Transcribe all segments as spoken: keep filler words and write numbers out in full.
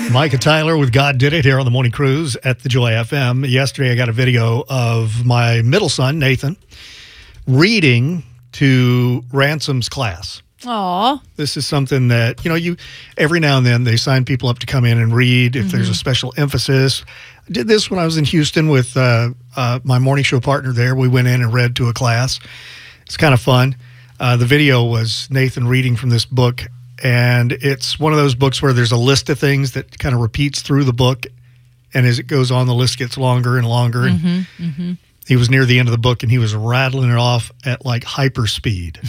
Micah Tyler with God Did It here on the Morning Cruise at the Joy F M. Yesterday I got a video of my middle son, Nathan, reading to Ransom's class. Aw. This is something that, you know, you every now and then they sign people up to come in and read if mm-hmm. there's a special emphasis. I did this when I was in Houston with uh, uh, my morning show partner there. We went in and read to a class. It's kind of fun. Uh, the video was Nathan reading from this book, and it's one of those books where there's a list of things that kind of repeats through the book, and as it goes on, the list gets longer and longer. And mm-hmm, mm-hmm. he was near the end of the book, and he was rattling it off at like hyper speed.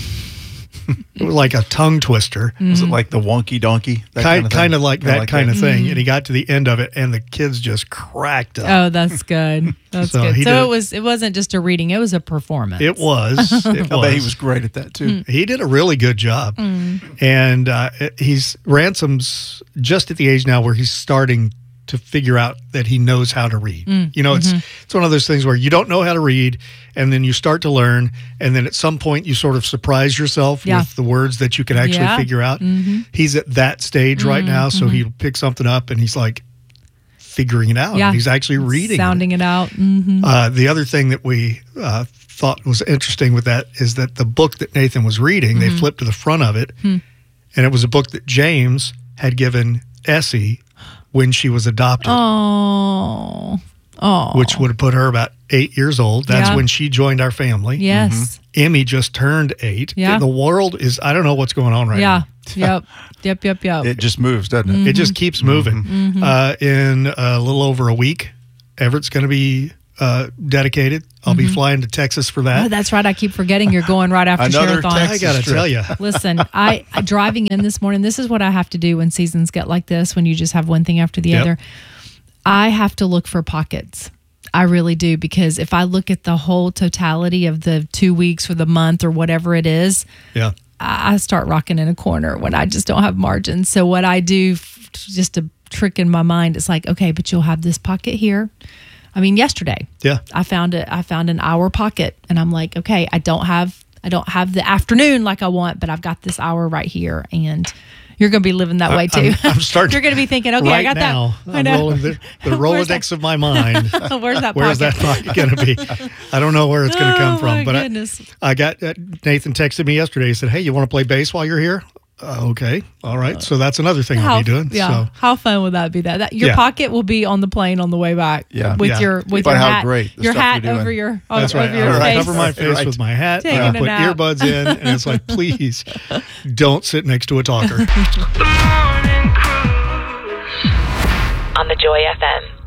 It was like a tongue twister. Mm-hmm. Was it like the wonky donkey? That kind, kind, of kind of like kind that like kind that. of thing. Mm-hmm. And he got to the end of it, and the kids just cracked up. Oh, that's good. That's So good. he So did- it was. It wasn't just a reading. It was a performance. It was. It I was. bet he was great at that, too. He did a really good job. Mm. And uh, he's Ransom's just at the age now where he's starting to figure out that he knows how to read. Mm. You know, it's Mm-hmm. it's one of those things where you don't know how to read, and then you start to learn, and then at some point you sort of surprise yourself Yeah. with the words that you can actually Yeah. figure out. Mm-hmm. He's at that stage right now, so Mm-hmm. he'll pick something up and he's like figuring it out. Yeah. And he's actually reading it. sounding it, out. Mm-hmm. Uh, the other thing that we uh, thought was interesting with that is that the book that Nathan was reading, Mm-hmm. they flipped to the front of it, Hmm. and it was a book that James had given Essie when she was adopted, Oh. Oh. which would have put her about eight years old. That's Yeah. when she joined our family. Yes. Emmy just turned eight. Yeah. The world is, I don't know what's going on right Yeah. now. Yep. Yep. Yep. Yep. It just moves, doesn't it? It just keeps moving. Mm-hmm. Uh, in a little over a week, Everett's going to be uh, dedicated. I'll be flying to Texas for that. Oh, that's right. I keep forgetting you're going right after Another Sherathon. Texas I got to trip. tell you. Listen, I I- driving in this morning, this is what I have to do when seasons get like this, when you just have one thing after the Yep. other. I have to look for pockets. I really do, because if I look at the whole totality of the two weeks or the month or whatever it is, Yeah. I I start rocking in a corner when I just don't have margins. So what I do, f- just a trick in my mind, it's like, okay, but you'll have this pocket here. I mean, yesterday, Yeah. I found it. I found an hour pocket, and I'm like, okay, I don't have, I don't have the afternoon like I want, but I've got this hour right here, and you're going to be living that way too. I'm, I'm starting. You're going to be thinking, okay, right I got now, that. I I'm know. rolling the, the Where's Rolodex that? of my mind. Where's that? Where's pocket? that pocket going to be? I don't know where it's going to come Oh, from. my But I, goodness. I got uh, Nathan texted me yesterday. He said, "Hey, you want to play bass while you're here?" Uh, okay, all right. So that's another thing How, I'll be doing. yeah. So How fun would that be? That, that your Yeah. pocket will be on the plane on the way back. Yeah. With Yeah. your with But your how hat, great the your stuff hat you're doing. over your that's over right. your I'll face. cover my face Right. with my hat. Taking I'll a put nap. earbuds in, and it's like, please, don't sit next to a talker. On the Joy F M.